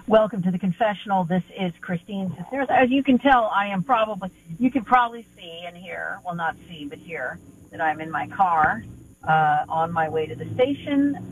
Welcome to the confessional. This is Christine Cisneros. As you can tell, you can probably see and hear, well, not see, but hear that I'm in my car on my way to the station.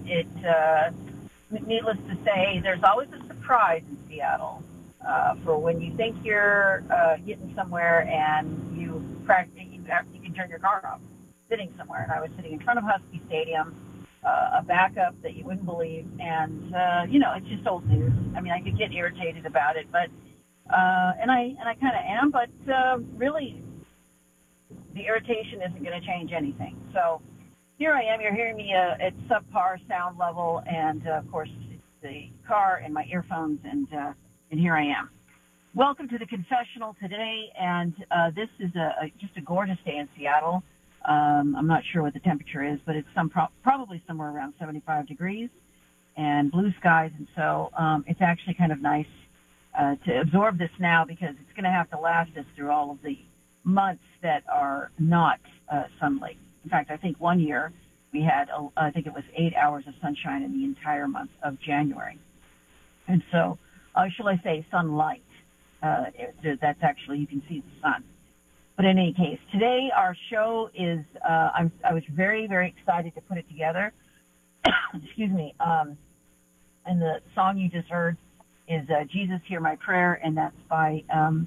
Needless to say, there's always a surprise in Seattle for when you think you're getting somewhere and you can turn your car off, sitting somewhere. And I was sitting in front of Husky Stadium, a backup that you wouldn't believe, and it's just old news. I mean, I could get irritated about it, but and I kind of am, but really, the irritation isn't going to change anything. So here I am. You're hearing me at subpar sound level, and of course, it's the car and my earphones, and here I am. Welcome to the confessional today, and this is just a gorgeous day in Seattle. I'm not sure what the temperature is, but it's probably somewhere around 75 degrees and blue skies. And so it's actually kind of nice to absorb this now, because it's going to have to last us through all of the months that are not sunlight. In fact, I think one year we had, I think it was 8 hours of sunshine in the entire month of January. And so, shall I say sunlight? That's actually, you can see the sun. But in any case, today our show is, I was very, very excited to put it together. Excuse me. And the song you just heard is Jesus, Hear My Prayer, and that's by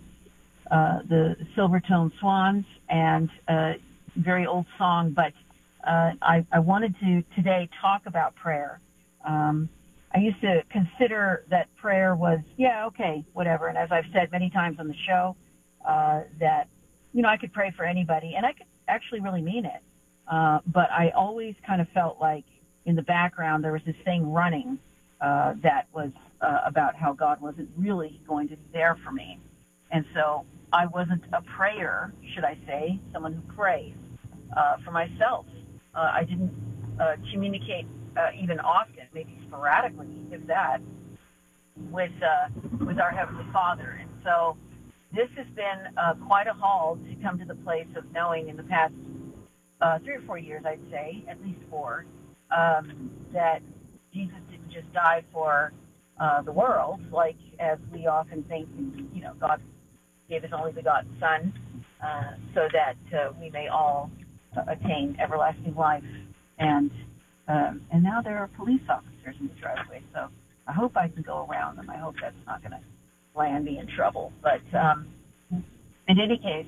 the Silvertone Swans, and very old song, but I wanted to today talk about prayer. I used to consider that prayer was, okay, whatever. And as I've said many times on the show, that I could pray for anybody, and I could actually really mean it. But I always kind of felt like in the background there was this thing running that was about how God wasn't really going to be there for me. And so I wasn't a prayer, should I say, someone who prays for myself. I didn't communicate even often, maybe sporadically, if that, with our Heavenly Father. And so this has been quite a haul to come to the place of knowing in the past 3 or 4 years, I'd say, at least 4, that Jesus didn't just die for the world, like as we often think. God gave His only begotten Son so that we may all attain everlasting life. And now there are police officers in the driveway, so I hope I can go around them. I hope that's not going to land me in trouble. But in any case,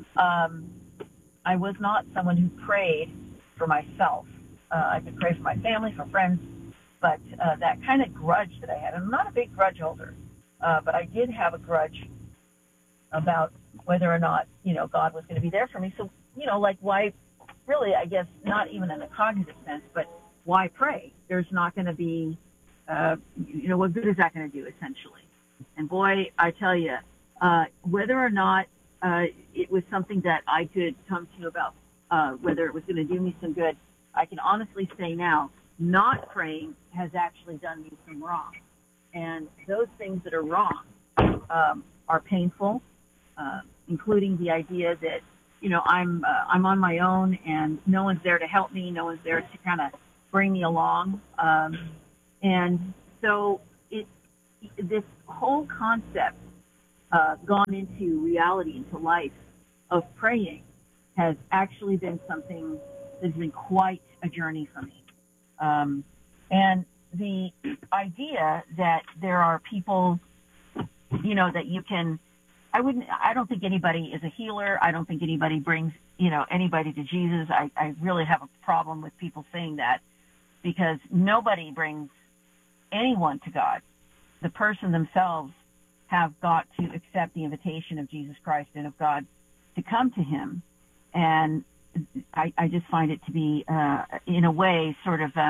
I was not someone who prayed for myself. I could pray for my family, for friends, but that kind of grudge that I had, and I'm not a big grudge holder, but I did have a grudge about whether or not, God was going to be there for me. So, like why, really, I guess, not even in a cognitive sense, but why pray? There's not going to be, what good is that going to do, essentially? And boy, I tell you, whether or not it was something that I could come to about whether it was going to do me some good, I can honestly say now, not praying has actually done me some wrong. And those things that are wrong are painful, including the idea that, I'm on my own and no one's there to help me, no one's there to kind of bring me along. And so this whole concept gone into reality, into life of praying, has actually been something that's been quite a journey for me. And the idea that there are people, that you can, I don't think anybody is a healer. I don't think anybody brings, anybody to Jesus. I really have a problem with people saying that, because nobody brings anyone to God. The person themselves have got to accept the invitation of Jesus Christ and of God to come to Him. And I just find it to be, in a way, sort of,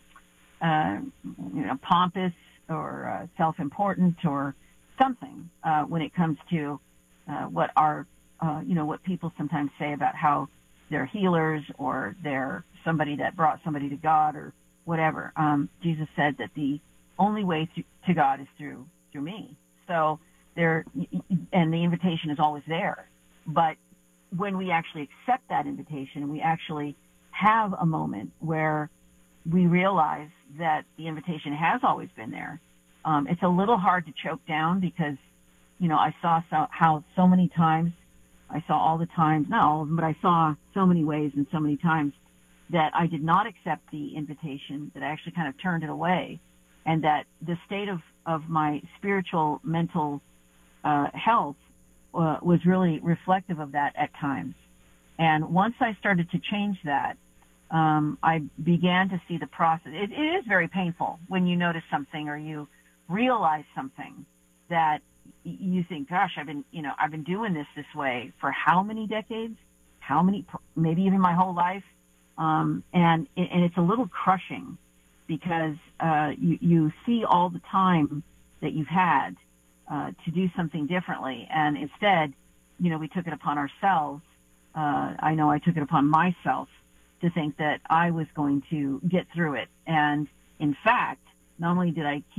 pompous or self-important or something when it comes to what people sometimes say about how they're healers or they're somebody that brought somebody to God or whatever. Jesus said that the only way to God is through me. So and the invitation is always there. But when we actually accept that invitation, we actually have a moment where we realize that the invitation has always been there, It's a little hard to choke down because, I saw how so many times, I saw all the times, not all of them, but I saw so many ways and so many times that I did not accept the invitation, that I actually kind of turned it away, and that the state of my spiritual, mental health was really reflective of that at times. And once I started to change that, I began to see the process. It is very painful when you notice something or you realize something that you think, gosh, I've been doing this way for how many decades, maybe even my whole life. And it's a little crushing because you see all the time that you've had to do something differently, and instead, we took it upon ourselves. I know I took it upon myself to think that I was going to get through it, and in fact, not only did I,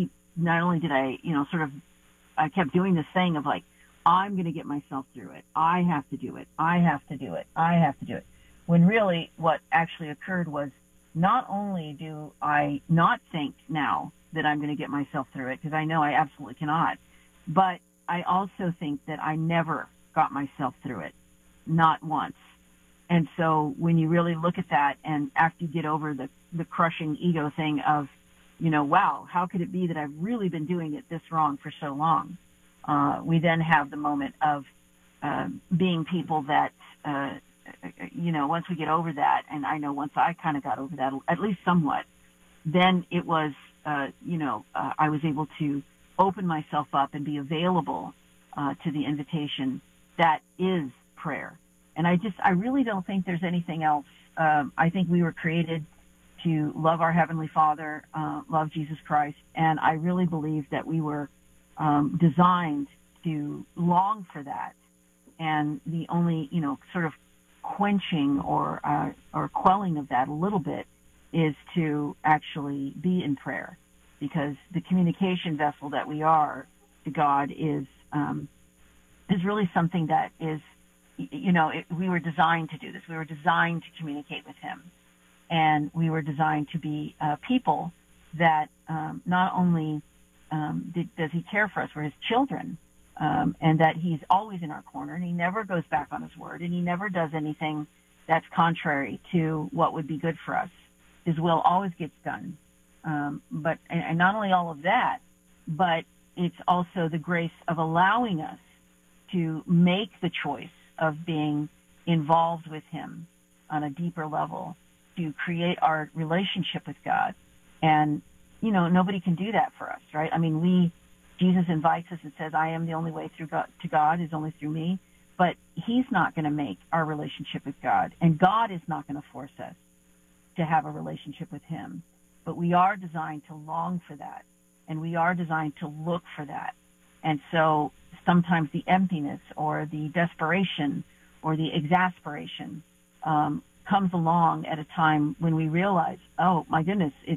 I kept doing this thing of like, I'm going to get myself through it. I have to do it. I have to do it. I have to do it. When really what actually occurred was, not only do I not think now that I'm going to get myself through it, because I know I absolutely cannot, but I also think that I never got myself through it, not once. And so when you really look at that, and after you get over the crushing ego thing of, wow, how could it be that I've really been doing it this wrong for so long? We then have the moment of being people that, once we get over that, and I know once I kind of got over that, at least somewhat, then it was, I was able to open myself up and be available to the invitation that is prayer. And I really don't think there's anything else. I think we were created to love our Heavenly Father, love Jesus Christ, and I really believe that we were designed to long for that. And the only, sort of quenching or quelling of that a little bit is to actually be in prayer, because the communication vessel that we are to God is really something that is, we were designed to do this. We were designed to communicate with Him, and we were designed to be people that not only does He care for us, we're His children, and that He's always in our corner, and He never goes back on His word, and He never does anything that's contrary to what would be good for us. His will always gets done. But not only all of that, but it's also the grace of allowing us to make the choice of being involved with Him on a deeper level, to create our relationship with God. And, nobody can do that for us, right? I mean, Jesus invites us and says, I am the only way through God, to God is only through me. But He's not going to make our relationship with God, and God is not going to force us to have a relationship with Him. But we are designed to long for that, and we are designed to look for that. And so sometimes the emptiness or the desperation or the exasperation comes along at a time when we realize, oh my goodness, it's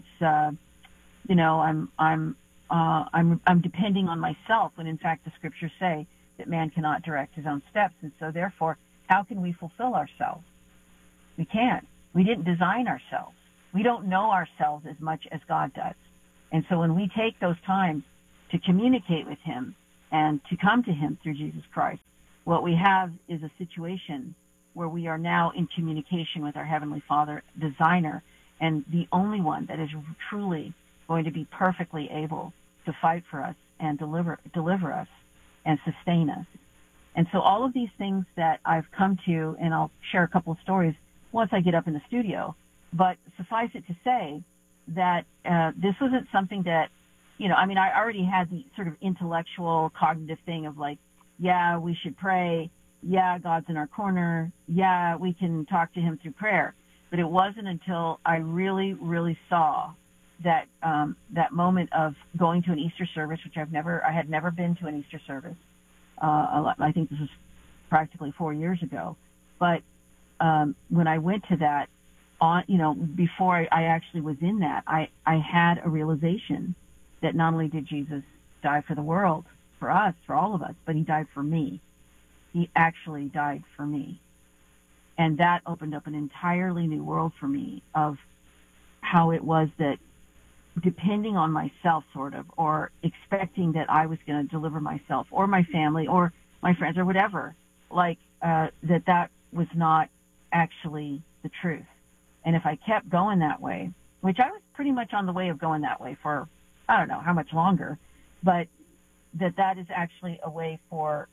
I'm depending on myself, when in fact the scriptures say that man cannot direct his own steps. And so therefore, how can we fulfill ourselves? We can't. We didn't design ourselves. We don't know ourselves as much as God does. And so when we take those times to communicate with Him and to come to Him through Jesus Christ, what we have is a situation where we are now in communication with our Heavenly Father, designer, and the only one that is truly going to be perfectly able to fight for us and deliver us and sustain us. And so all of these things that I've come to, and I'll share a couple of stories once I get up in the studio, but suffice it to say that this wasn't something that, I already had the sort of intellectual, cognitive thing of like, yeah, we should pray. Yeah, God's in our corner. Yeah, we can talk to Him through prayer. But it wasn't until I really, really saw that that moment of going to an Easter service, which I had never been to an Easter service. I think this was practically 4 years ago. But when I went to that, before I actually was in that, I had a realization that not only did Jesus die for the world, for us, for all of us, but He died for me. He actually died for me. And that opened up an entirely new world for me of how it was that depending on myself, sort of, or expecting that I was going to deliver myself or my family or my friends or whatever, like that was not actually the truth. And if I kept going that way, which I was pretty much on the way of going that way for, I don't know how much longer, but that is actually a way for,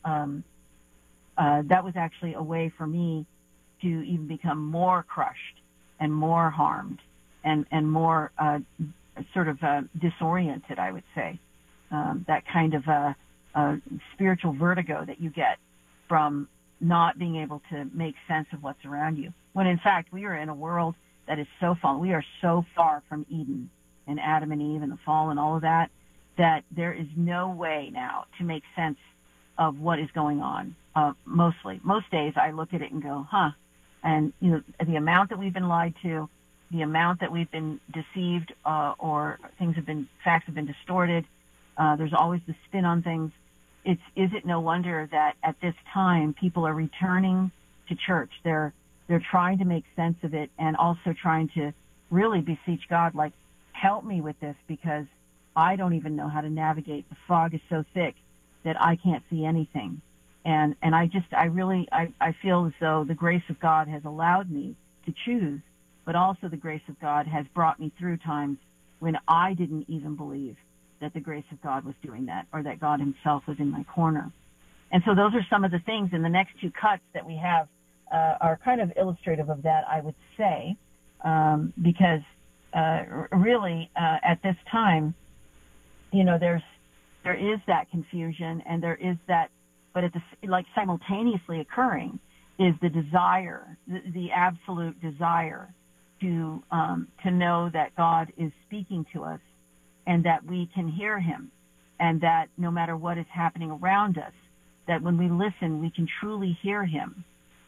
that was actually a way for me to even become more crushed and more harmed and more sort of disoriented, I would say. That kind of spiritual vertigo that you get from not being able to make sense of what's around you. When in fact, we are in a world that is so fallen. We are so far from Eden and Adam and Eve and the fall and all of that, that there is no way now to make sense of what is going on. Most days I look at it and go, huh. And, you know, the amount that we've been lied to, the amount that we've been deceived, or facts have been distorted. There's always the spin on things. Is it no wonder that at this time people are returning to church? They're trying to make sense of it and also trying to really beseech God, like, help me with this because I don't even know how to navigate. The fog is so thick that I can't see anything. And I feel as though the grace of God has allowed me to choose, but also the grace of God has brought me through times when I didn't even believe that the grace of God was doing that or that God himself was in my corner. And so those are some of the things, and the next two cuts that we have are kind of illustrative of that, I would say, because really at this time, you know, there is that confusion and there is that, but simultaneously occurring is the desire, the absolute desire to know that God is speaking to us and that we can hear him, and that no matter what is happening around us, that when we listen, we can truly hear him.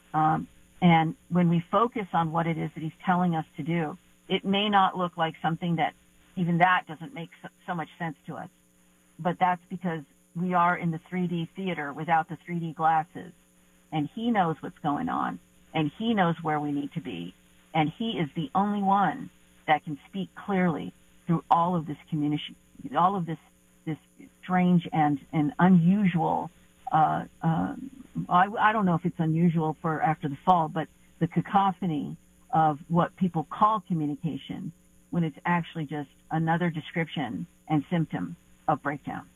And when we focus on what it is that he's telling us to do, it may not look like something that even that doesn't make so much sense to us. But that's because we are in the 3D theater without the 3D glasses. And he knows what's going on. And he knows where we need to be. And he is the only one that can speak clearly through all of this communication, all of this strange and unusual, I don't know if it's unusual for after the fall, but the cacophony of what people call communication when it's actually just another description and symptom of breakdown.